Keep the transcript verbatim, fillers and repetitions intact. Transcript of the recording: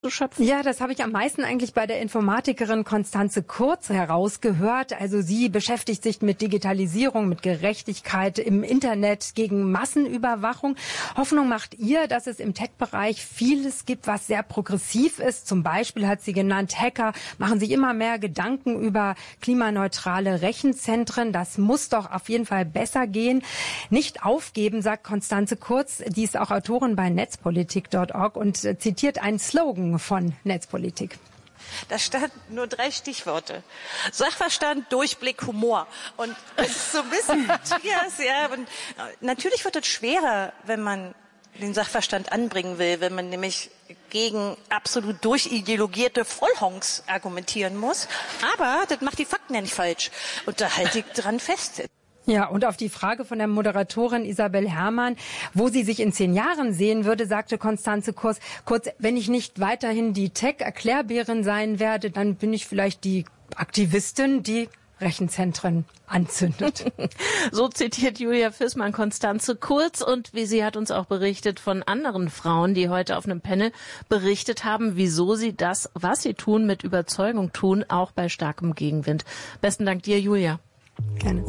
zu schöpfen? Ja, das habe ich am meisten eigentlich bei der Informatikerin Constanze Kurz herausgehört. Also sie beschäftigt sich mit Digitalisierung, mit Gerechtigkeit im Internet gegen Massenüberwachung. Hoffnung macht ihr, dass es im Tech-Bereich vieles gibt, was sehr progressiv ist. Zum Beispiel hat sie genannt, Hacker machen sich immer mehr Gedanken über klimaneutrale Rechenzentren. Das muss doch auf jeden Fall besser gehen. Nicht aufgeben, sagt Constanze Kurz. Die ist auch Autorin bei netzpolitik punkt org und zitiert einen Slogan von Netzpolitik. Da stand nur drei Stichworte. Sachverstand, Durchblick, Humor. Und das ist so ein bisschen Trias, ja. Und natürlich wird es schwerer, wenn man den Sachverstand anbringen will, wenn man nämlich gegen absolut durchideologierte Vollhongs argumentieren muss. Aber das macht die Fakten ja nicht falsch. Und da halte ich dran fest. Ja, und auf die Frage von der Moderatorin Isabel Herrmann, wo sie sich in zehn Jahren sehen würde, sagte Constanze Kurz, kurz, wenn ich nicht weiterhin die Tech-Erklärbärin sein werde, dann bin ich vielleicht die Aktivistin, die Rechenzentren anzündet. So zitiert Julia Fissmann Constanze Kurz, und wie sie hat uns auch berichtet von anderen Frauen, die heute auf einem Panel berichtet haben, wieso sie das, was sie tun, mit Überzeugung tun, auch bei starkem Gegenwind. Besten Dank dir, Julia. Gerne.